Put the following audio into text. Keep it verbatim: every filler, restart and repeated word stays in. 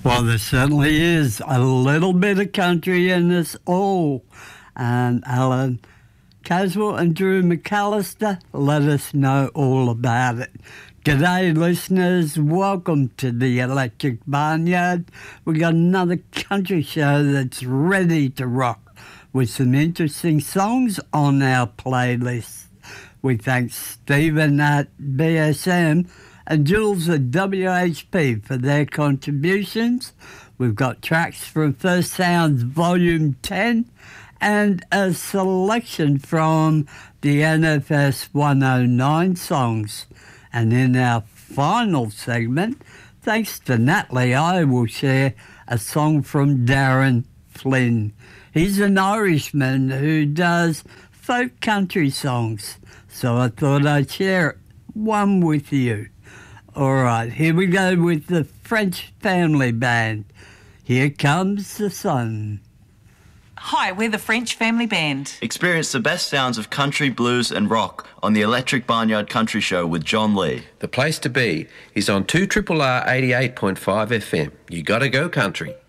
Well, there certainly is a little bit of country in us all. And Alan Caswell and Drew McAllister let us know all about it. G'day, listeners. Welcome to the Electric Barnyard. We got another country show that's ready to rock with some interesting songs on our playlist. We thank Stephen at B S M and Jules at W H P for their contributions. We've got tracks from First Sounds Volume ten and a selection from the N F S one oh nine songs. And in our final segment, thanks to Natalie, I will share a song from Darren Flynn. He's an Irishman who does folk country songs, so I thought I'd share one with you. All right, here we go with the French Family Band. Here Comes the Sun. Hi, we're the French Family Band. Experience the best sounds of country, blues and rock on the Electric Barnyard Country Show with John Lee. The place to be is on two R R R eighty-eight point five F M. You gotta go country.